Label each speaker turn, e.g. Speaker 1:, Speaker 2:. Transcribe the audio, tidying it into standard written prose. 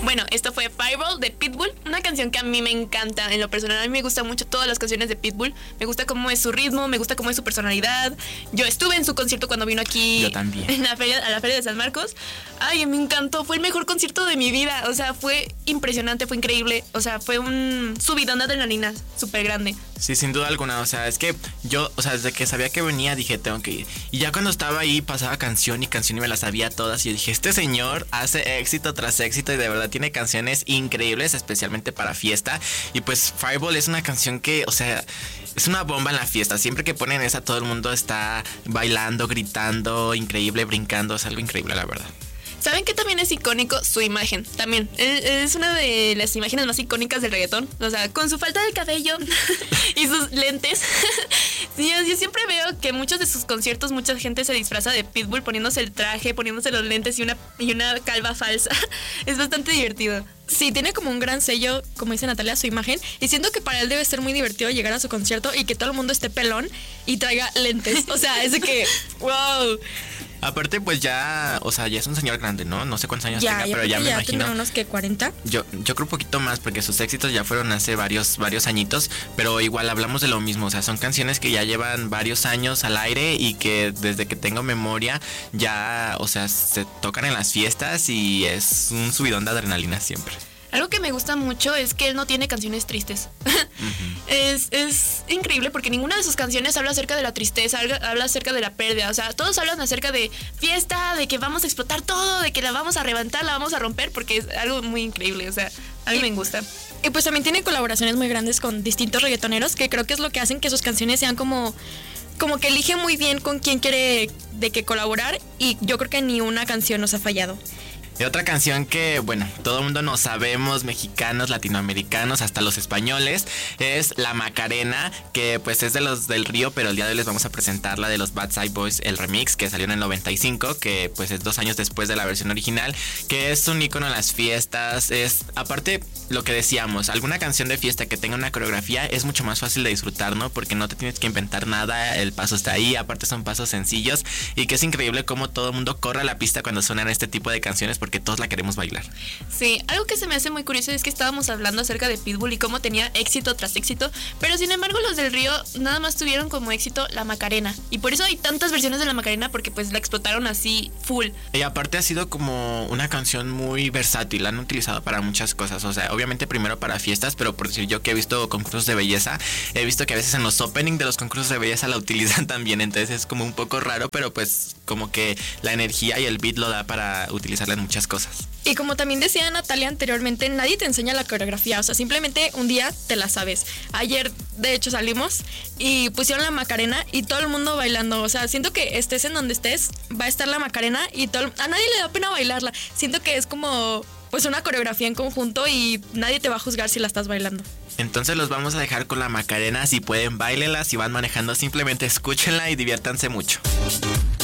Speaker 1: Bueno, esto fue Fireball de Pitbull, una canción que a mí me encanta. En lo personal, a mí me gustan mucho todas las canciones de Pitbull. Me gusta cómo es su ritmo, me gusta cómo es su personalidad. Yo estuve en su concierto cuando vino aquí.
Speaker 2: Yo también.
Speaker 1: A la feria de San Marcos. Ay, me encantó. Fue el mejor concierto de mi vida. O sea, fue impresionante, fue increíble. O sea, fue un subidón de adrenalina súper grande.
Speaker 2: Sí, sin duda alguna. O sea, es que yo, o sea, desde que sabía que venía dije, tengo que ir. Y ya cuando estaba ahí pasaba canción y me las sabía todas. Y dije, este señor hace éxito tras éxito y de verdad tiene canciones increíbles, especialmente para fiesta. Y pues Fireball es una canción que, o sea, es una bomba en la fiesta. Siempre que ponen esa, todo el mundo está bailando, gritando, increíble, brincando. Es algo increíble, la verdad.
Speaker 1: ¿Saben qué también es icónico? Su imagen, también. Es una de las imágenes más icónicas del reggaetón. O sea, con su falta de cabello y sus lentes. Sí, yo siempre veo que en muchos de sus conciertos mucha gente se disfraza de Pitbull poniéndose el traje, poniéndose los lentes y una calva falsa. Es bastante divertido.
Speaker 3: Sí, tiene como un gran sello, como dice Natalia, su imagen. Y siento que para él debe ser muy divertido llegar a su concierto y que todo el mundo esté pelón y traiga lentes. O sea, es de que, wow.
Speaker 2: Aparte, pues ya, o sea, ya es un señor grande, ¿no? No sé cuántos años tenga, pero ya me imagino.
Speaker 3: Tendrá unos que 40.
Speaker 2: Yo creo un poquito más, porque sus éxitos ya fueron hace varios añitos, pero igual hablamos de lo mismo. O sea, son canciones que ya llevan varios años al aire y que desde que tengo memoria ya, o sea, se tocan en las fiestas y es un subidón de adrenalina siempre.
Speaker 1: Algo que me gusta mucho es que él no tiene canciones tristes. Es increíble porque ninguna de sus canciones habla acerca de la tristeza, habla acerca de la pérdida. O sea, todos hablan acerca de fiesta, de que vamos a explotar todo, de que la vamos a reventar, la vamos a romper, porque es algo muy increíble. O sea, a mí me gusta.
Speaker 3: Y pues también tiene colaboraciones muy grandes con distintos reggaetoneros, que creo que es lo que hacen que sus canciones sean como que elige muy bien con quién quiere de qué colaborar, y yo creo que ni una canción nos ha fallado.
Speaker 2: Y otra canción que, bueno, todo el mundo nos sabemos, mexicanos, latinoamericanos, hasta los españoles, es La Macarena, que pues es de los del Río, pero el día de hoy les vamos a presentar la de los Bad Side Boys, el remix, que salió en el 95, que pues es 2 años después de la versión original, que es un ícono en las fiestas. Es, aparte, lo que decíamos, alguna canción de fiesta que tenga una coreografía es mucho más fácil de disfrutar, ¿no? Porque no te tienes que inventar nada, el paso está ahí, aparte son pasos sencillos, y que es increíble cómo todo el mundo corre a la pista cuando suenan este tipo de canciones, porque todos la queremos bailar.
Speaker 1: Sí, algo que se me hace muy curioso es que estábamos hablando acerca de Pitbull y cómo tenía éxito tras éxito, pero sin embargo los del Río nada más tuvieron como éxito La Macarena, y por eso hay tantas versiones de La Macarena, porque pues la explotaron así full.
Speaker 2: Y aparte ha sido como una canción muy versátil, la han utilizado para muchas cosas. O sea, obviamente primero para fiestas, pero por decir yo que he visto concursos de belleza, he visto que a veces en los openings de los concursos de belleza la utilizan también, entonces es como un poco raro, pero pues como que la energía y el beat lo da para utilizarla en muchas cosas.
Speaker 3: Y como también decía Natalia anteriormente, nadie te enseña la coreografía, o sea, simplemente un día te la sabes. Ayer, de hecho, salimos y pusieron La Macarena y todo el mundo bailando. O sea, siento que estés en donde estés, va a estar La Macarena y a nadie le da pena bailarla. Siento que es como pues una coreografía en conjunto y nadie te va a juzgar si la estás bailando.
Speaker 2: Entonces los vamos a dejar con La Macarena. Si pueden, bailenla. Si van manejando, simplemente escúchenla y diviértanse mucho.